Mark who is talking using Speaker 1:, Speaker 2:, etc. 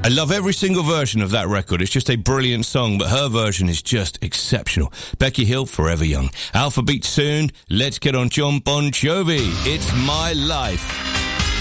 Speaker 1: I love every single version of that record. It's just a brilliant song, but her version is just exceptional. Becky Hill, Forever Young. Alpha Beat soon. Let's get on John Bon Jovi. It's My Life.